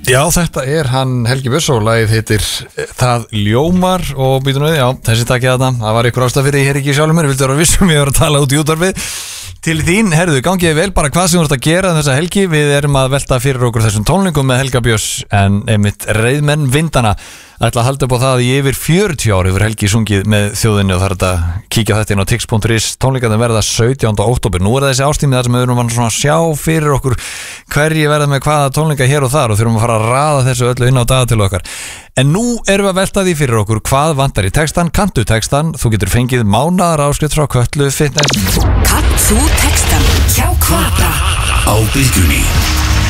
Já, þetta hann Helgi Björns og lagið heitir Það ljómar og býtum við, já, þessi takk ég þarna. Það var ykkur ástæð fyrir ég er ekki sjálfur mér, vildu vera vissum ég var að tala út í útvarpið. Til þín, herðu, gangiði vel bara hvað sem þú ert að gera þessa helgi. Við erum að velta fyrir okkur þessum tónlingum með Helga Björns en einmitt reiðmenn vindana ætla að halda upp á það í yfir 40 ári hefur Helgi sungið með þjóðinni og það er að kíkja þetta inn á tix.is. Tónleikarnir verða 17. október. Nú er þessi ástími þar sem við erum að sjá fyrir okkur hverji verða með hvaða tónleika hér og þar og þurfum að fara að raða þessu öllu inn á dagatölu okkar. En nú erum við að velta því fyrir okkur hvað vantar í textan, kanntu textan, þú getur fengið mánaðar áskrift frá Kötlu Fitness. Kannt þú textan hjá Kvata á Bylgjunni.